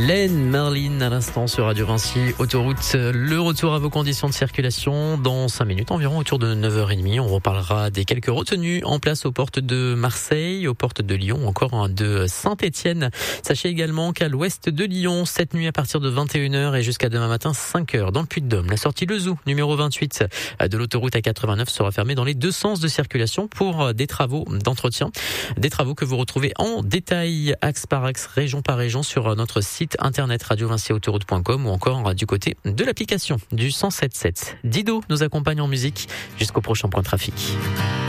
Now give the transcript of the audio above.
Len Merlin à l'instant sur Radio Vinci Autoroute. Le retour à vos conditions de circulation dans 5 minutes environ, autour de 9h30. On reparlera des quelques retenues en place aux portes de Marseille, aux portes de Lyon, encore de Saint-Étienne. Sachez également qu'à l'ouest de Lyon, cette nuit à partir de 21h et jusqu'à demain matin 5h dans le Puy-de-Dôme, la sortie Le Zou, numéro 28 de l'autoroute A89 sera fermée dans les deux sens de circulation pour des travaux d'entretien. Des travaux que vous retrouvez en détail, axe par axe, région par région sur notre site internet radiovinciautoroute.com ou encore du côté de l'application du 107.7. Dido nous accompagne en musique jusqu'au prochain point trafic.